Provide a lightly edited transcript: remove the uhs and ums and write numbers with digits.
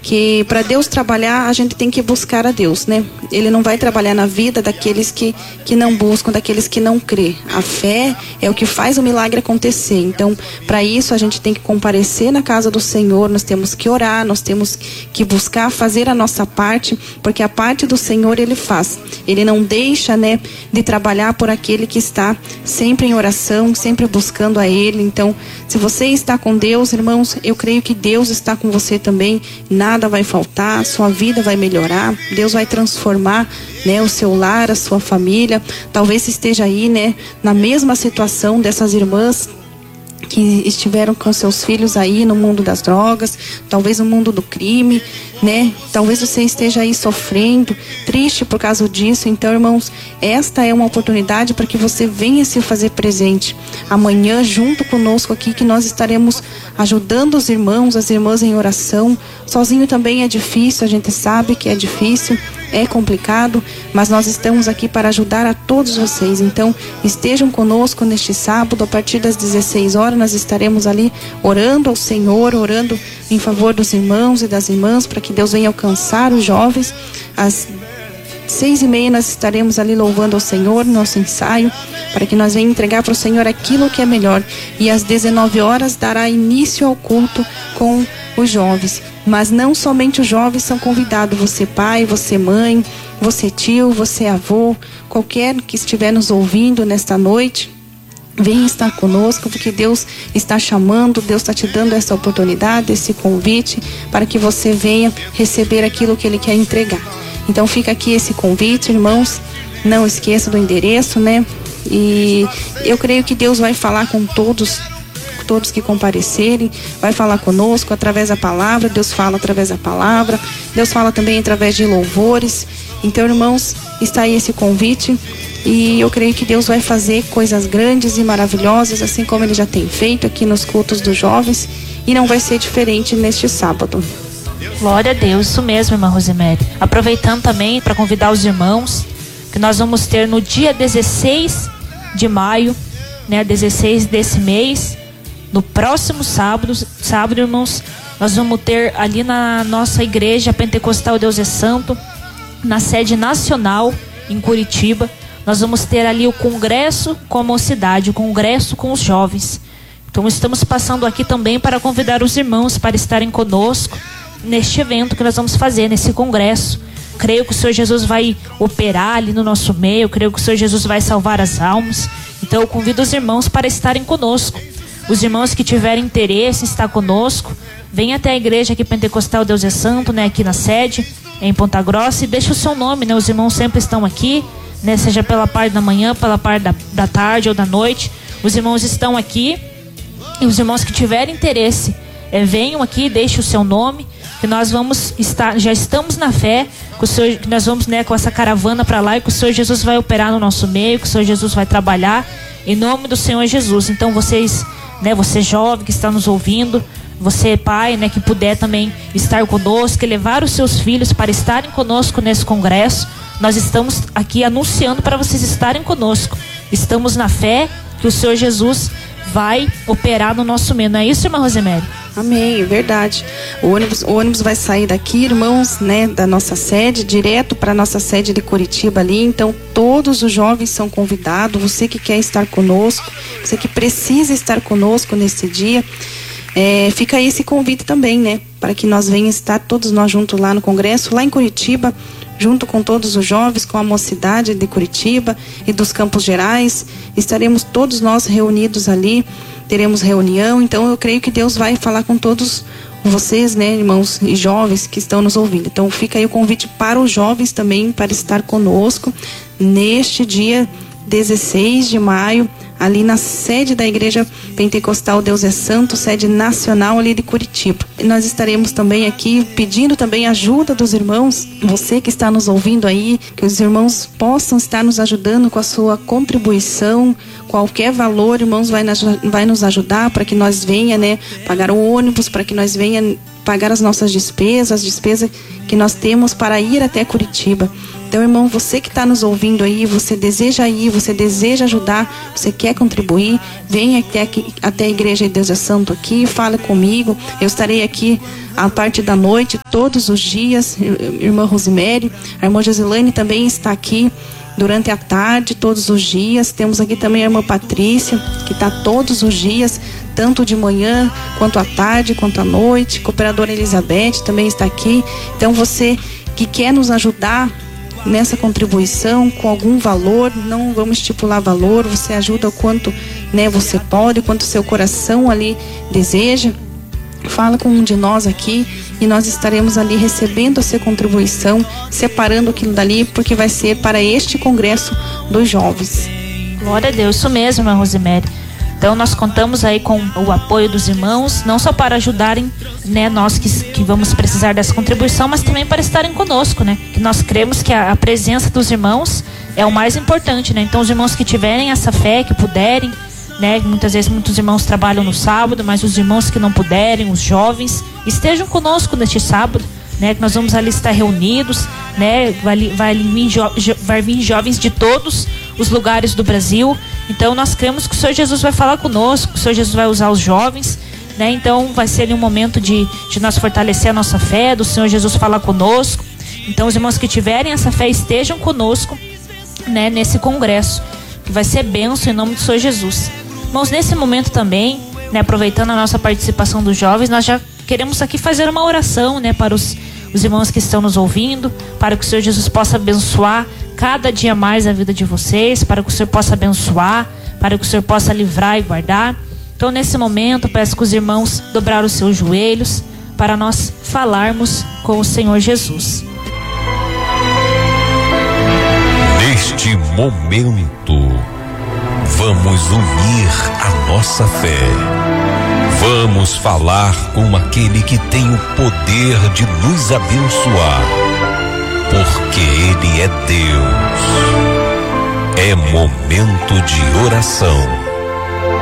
que para Deus trabalhar, a gente tem que buscar a Deus, né? Ele não vai trabalhar na vida daqueles que não buscam, daqueles que não crê. A fé é o que faz o milagre acontecer. Então, para isso, a gente tem que comparecer na casa do Senhor, nós temos que orar, nós temos que buscar fazer a nossa parte, porque a parte do Senhor Ele faz. Ele não deixa, né, de trabalhar por aquele que está sempre em oração, sempre buscando a Ele. Então, se você está com Deus, irmãos, eu creio que Deus está com você também. Nada vai faltar, sua vida vai melhorar, Deus vai transformar, né, o seu lar, a sua família. Talvez esteja aí, né, na mesma situação dessas irmãs que estiveram com seus filhos aí no mundo das drogas, talvez no mundo do crime, né? Talvez você esteja aí sofrendo, triste por causa disso. Então, irmãos, esta é uma oportunidade para que você venha se fazer presente amanhã junto conosco aqui, que nós estaremos ajudando os irmãos, as irmãs em oração. Sozinho também é difícil, a gente sabe que é difícil, é complicado, mas nós estamos aqui para ajudar a todos vocês. Então, estejam conosco neste sábado, a partir das 16 horas, nós estaremos ali orando ao Senhor, orando em favor dos irmãos e das irmãs, para que Deus venha alcançar os jovens. Às 6h30 nós estaremos ali louvando ao Senhor, nosso ensaio, para que nós venhamos entregar para o Senhor aquilo que é melhor. E às 19 horas dará início ao culto com os jovens. Mas não somente os jovens são convidados, você pai, você mãe, você tio, você avô, qualquer que estiver nos ouvindo nesta noite, venha estar conosco, porque Deus está chamando, Deus está te dando essa oportunidade, esse convite, para que você venha receber aquilo que Ele quer entregar. Então fica aqui esse convite, irmãos, não esqueça do endereço, né? E eu creio que Deus vai falar com todos que comparecerem, vai falar conosco através da palavra. Deus fala através da palavra, Deus fala também através de louvores. Então, irmãos, está aí esse convite, e eu creio que Deus vai fazer coisas grandes e maravilhosas, assim como Ele já tem feito aqui nos cultos dos jovens, e não vai ser diferente neste sábado. Glória a Deus, isso mesmo, irmã Rosemary. Aproveitando também para convidar os irmãos, que nós vamos ter no dia 16 de maio, né, 16 desse mês, no próximo sábado, irmãos, nós vamos ter ali na nossa igreja Pentecostal Deus é Santo, na sede nacional em Curitiba, nós vamos ter ali o congresso com a mocidade, o congresso com os jovens. Então estamos passando aqui também para convidar os irmãos para estarem conosco neste evento que nós vamos fazer, nesse congresso. Creio que o Senhor Jesus vai operar ali no nosso meio, creio que o Senhor Jesus vai salvar as almas. Então eu convido os irmãos para estarem conosco. Os irmãos que tiverem interesse em estar conosco, venham até a igreja aqui Pentecostal Deus é Santo, né, aqui na sede, em Ponta Grossa, e deixe o seu nome, né? Os irmãos sempre estão aqui, né, seja pela parte da manhã, pela parte da tarde ou da noite. Os irmãos estão aqui, e os irmãos que tiverem interesse, venham aqui, deixe o seu nome, que nós vamos estar, já estamos na fé, que o Senhor, que nós vamos, né, com essa caravana para lá, e que o Senhor Jesus vai operar no nosso meio, que o Senhor Jesus vai trabalhar, em nome do Senhor Jesus. Então vocês, né, você jovem que está nos ouvindo, você pai, né, que puder também estar conosco e levar os seus filhos para estarem conosco nesse congresso, nós estamos aqui anunciando para vocês estarem conosco. Estamos na fé que o Senhor Jesus vai operar no nosso meio. Não é isso, irmã Rosemary? Amém, é verdade. O ônibus vai sair daqui, irmãos, né, da nossa sede, direto para a nossa sede de Curitiba ali. Então todos os jovens são convidados. Você que quer estar conosco, você que precisa estar conosco nesse dia, fica aí esse convite também, né, para que nós venhamos estar todos nós juntos lá no congresso, lá em Curitiba, junto com todos os jovens, com a mocidade de Curitiba e dos Campos Gerais. Estaremos todos nós reunidos ali, teremos reunião. Então eu creio que Deus vai falar com todos vocês, né, irmãos e jovens que estão nos ouvindo. Então fica aí o convite para os jovens também, para estar conosco neste dia 16 de maio, ali na sede da igreja Pentecostal Deus é Santo, sede nacional ali de Curitiba. E nós estaremos também aqui pedindo também ajuda dos irmãos, você que está nos ouvindo aí, que os irmãos possam estar nos ajudando com a sua contribuição, qualquer valor, irmãos, vai nos ajudar para que nós venha, né, pagar o ônibus, para que nós venha pagar as nossas despesas, que nós temos para ir até Curitiba. Então, irmão, você que está nos ouvindo aí, você deseja ir, você deseja ajudar, você quer contribuir, venha até a Igreja de Deus é Santo aqui, fale comigo. Eu estarei aqui a parte da noite, todos os dias. Irmã Rosemary, a irmã Josilane também está aqui durante a tarde, todos os dias. Temos aqui também a irmã Patrícia, que está todos os dias, tanto de manhã, quanto à tarde, quanto à noite. A cooperadora Elizabeth também está aqui. Então, você que quer nos ajudar nessa contribuição com algum valor, não vamos estipular valor, você ajuda o quanto, né, você pode, o quanto seu coração ali deseja. Fala com um de nós aqui e nós estaremos ali recebendo a sua contribuição, separando aquilo dali, porque vai ser para este congresso dos jovens. Glória a Deus, isso mesmo, irmã Rosemary. Então nós contamos aí com o apoio dos irmãos, não só para ajudarem, né, nós que vamos precisar dessa contribuição, mas também para estarem conosco, né? Que nós cremos que a presença dos irmãos é o mais importante, né? Então os irmãos que tiverem essa fé, que puderem, né? Muitas vezes muitos irmãos trabalham no sábado, mas os irmãos que não puderem, os jovens, estejam conosco neste sábado, né? Que nós vamos ali estar reunidos, né? Vai vir jovens de todos os lugares do Brasil. Então nós cremos que o Senhor Jesus vai falar conosco, que o Senhor Jesus vai usar os jovens, né? Então vai ser ali um momento de nós fortalecer a nossa fé, do Senhor Jesus falar conosco. Então os irmãos que tiverem essa fé estejam conosco, né, nesse congresso, que vai ser bênção em nome do Senhor Jesus. Irmãos, nesse momento também, né, aproveitando a nossa participação dos jovens, nós já queremos aqui fazer uma oração, né, para os irmãos que estão nos ouvindo, para que o Senhor Jesus possa abençoar cada dia mais a vida de vocês, para que o Senhor possa abençoar, para que o Senhor possa livrar e guardar. Então, nesse momento, peço que os irmãos dobraram os seus joelhos para nós falarmos com o Senhor Jesus. Neste momento, vamos unir a nossa fé. Vamos falar com aquele que tem o poder de nos abençoar, porque Ele é Deus. É momento de oração.